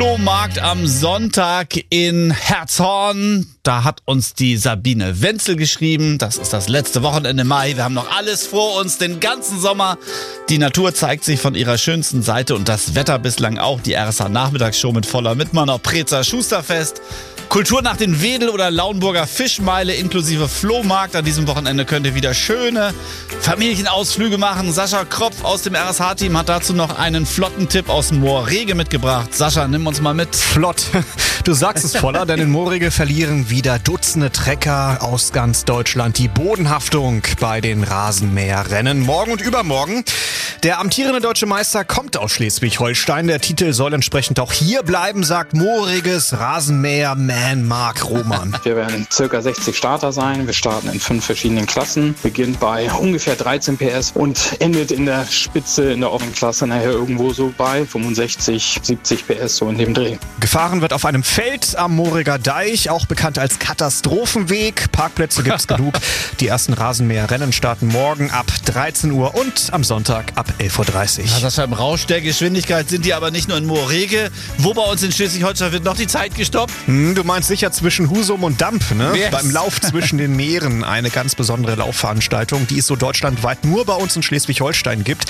Flohmarkt am Sonntag in Herzhorn. Da hat uns die Sabine Wenzel geschrieben. Das ist das letzte Wochenende Mai. Wir haben noch alles vor uns, den ganzen Sommer. Die Natur zeigt sich von ihrer schönsten Seite und das Wetter bislang auch. Die RSH Nachmittagsshow mit voller Mitmann, Prezer Schusterfest. Kultur nach den Wedel- oder Lauenburger Fischmeile inklusive Flohmarkt. An diesem Wochenende könnt ihr wieder schöne Familienausflüge machen. Sascha Kropf aus dem RSH-Team hat dazu noch einen flotten Tipp aus Moorrege mitgebracht. Sascha, nimm uns mal mit. Flott. Du sagst es voller, denn in Moorrege verlieren wieder Dutzende Trecker aus ganz Deutschland die Bodenhaftung bei den Rasenmäherrennen. Morgen und übermorgen. Der amtierende deutsche Meister kommt aus Schleswig-Holstein. Der Titel soll entsprechend auch hier bleiben, sagt Moorreges Rasenmäher-Man Marc Roman. Wir werden ca. 60 Starter sein. Wir starten in 5 verschiedenen Klassen. Beginnt bei ungefähr 13 PS und endet in der Spitze in der offenen Klasse nachher irgendwo so bei 65, 70 PS, so in dem Dreh. Gefahren wird auf einem Feld am Moorreger Deich, auch bekannt als Katastrophenweg. Parkplätze gibt's genug. Die ersten Rasenmäherrennen starten morgen ab 13 Uhr und am Sonntag ab 11.30 Uhr. Ja, Sascha, im Rausch der Geschwindigkeit sind die aber nicht nur in Moorrege. Wo bei uns in Schleswig-Holstein wird noch die Zeit gestoppt? Du meinst sicher zwischen Husum und Damp, ne? Yes. Beim Lauf zwischen den Meeren. Eine ganz besondere Laufveranstaltung, die es so deutschlandweit nur bei uns in Schleswig-Holstein gibt.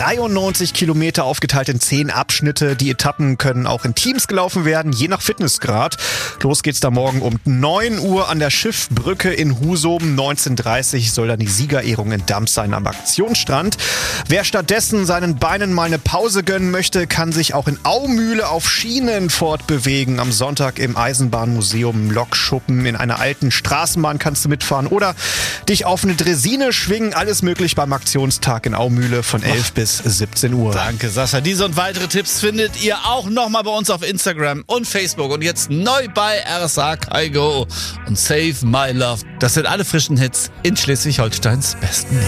93 Kilometer aufgeteilt in 10 Abschnitte. Die Etappen können auch in Teams gelaufen werden, je nach Fitnessgrad. Los geht's da morgen um 9 Uhr an der Schiffbrücke in Husum. 19.30 Uhr soll dann die Siegerehrung in Damp sein am Aktionsstrand. Wer stattdessen seinen Beinen mal eine Pause gönnen möchte, kann sich auch in Aumühle auf Schienen fortbewegen. Am Sonntag im Eisenbahnmuseum Lokschuppen. In einer alten Straßenbahn kannst du mitfahren oder dich auf eine Dresine schwingen. Alles möglich beim Aktionstag in Aumühle von 11 bis 17 Uhr. Danke, Sascha. Diese und weitere Tipps findet ihr auch nochmal bei uns auf Instagram und Facebook. Und jetzt neu bei RSH Kaigo und Save My Love. Das sind alle frischen Hits in Schleswig-Holsteins besten.